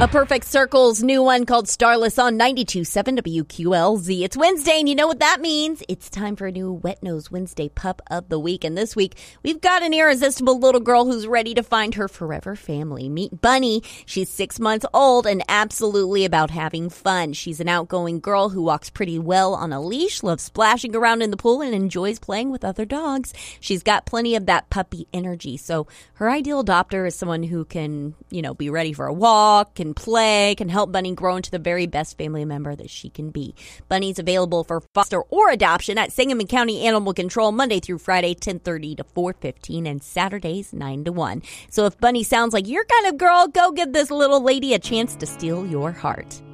A Perfect Circle's new one called Starless on 92.7 WQLZ. It's Wednesday, and you know what that means. It's time for a new Wet Nose Wednesday Pup of the Week. And this week, we've got an irresistible little girl who's ready to find her forever family. Meet Bunny. She's 6 months old and absolutely about having fun. She's an outgoing girl who walks pretty well on a leash, loves splashing around in the pool, and enjoys playing with other dogs. She's got plenty of that puppy energy. So her ideal adopter is someone who can, be ready for a walk, can play, can help Bunny grow into the very best family member that she can be. Bunny's available for foster or adoption at Sangamon County Animal Control Monday through Friday, 10:30 to 4:15, and Saturdays, 9 to 1. So if Bunny sounds like your kind of girl, go give this little lady a chance to steal your heart.